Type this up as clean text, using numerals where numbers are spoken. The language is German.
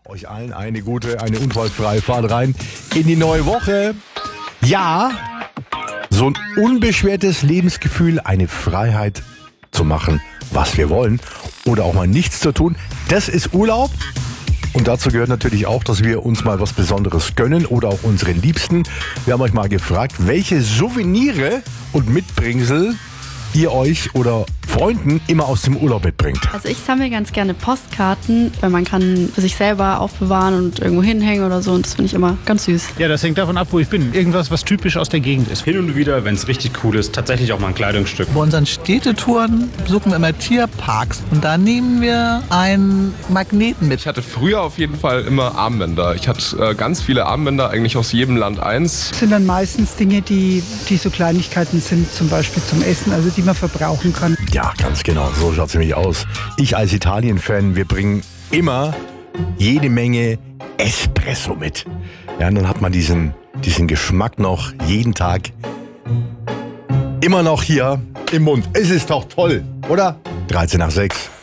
Euch allen eine gute, eine unfallfreie Fahrt rein in die neue Woche. Ja, so ein unbeschwertes Lebensgefühl, eine Freiheit zu machen, was wir wollen oder auch mal nichts zu tun, das ist Urlaub. Und dazu gehört natürlich auch, dass wir uns mal was Besonderes gönnen oder auch unseren Liebsten. Wir haben euch mal gefragt, welche Souvenire und Mitbringsel ihr euch oder Freunden immer aus dem Urlaub mitbringt. Also ich sammle ganz gerne Postkarten, weil man kann für sich selber aufbewahren und irgendwo hinhängen oder so. Und das finde ich immer ganz süß. Ja, das hängt davon ab, wo ich bin. Irgendwas, was typisch aus der Gegend ist. Hin und wieder, wenn es richtig cool ist, tatsächlich auch mal ein Kleidungsstück. Bei unseren Städtetouren besuchen wir immer Tierparks und da nehmen wir einen Magneten mit. Ich hatte früher auf jeden Fall immer Armbänder. Ich hatte ganz viele Armbänder, eigentlich aus jedem Land eins. Das sind dann meistens Dinge, die so Kleinigkeiten sind, zum Beispiel zum Essen, also die man verbrauchen kann. Ja, ganz genau, so schaut es nämlich aus. Ich als Italien-Fan, wir bringen immer jede Menge Espresso mit. Ja, und dann hat man diesen Geschmack noch jeden Tag immer noch hier im Mund. Es ist doch toll, oder? 13 nach 6.